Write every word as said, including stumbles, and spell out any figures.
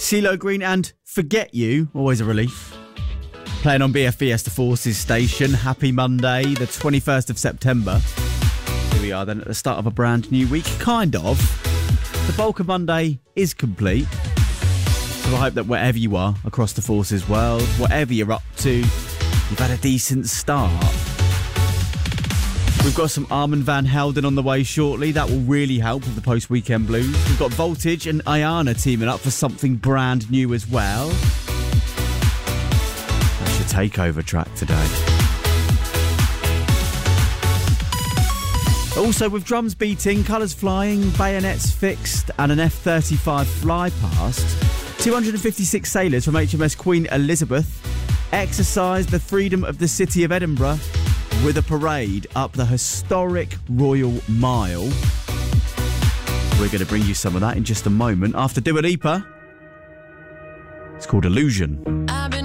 CeeLo Green and Forget You, always a relief. Playing on B F Fiesta Forces station. Happy Monday, the twenty-first of September. Here we are then at the start of a brand new week, kind of. The bulk of Monday is complete. So I hope that wherever you are across the Forces world, whatever you're up to, you've had a decent start. We've got some Armand Van Helden on the way shortly. That will really help with the post-weekend blues. We've got Voltage and Ayana teaming up for something brand new as well. That's your takeover track today. Also, with drums beating, colours flying, bayonets fixed and an F thirty-five fly past, two hundred fifty-six sailors from H M S Queen Elizabeth exercised the freedom of the city of Edinburgh with a parade up the historic Royal Mile. We're going to bring you some of that in just a moment after Dua Lipa. It's called Illusion.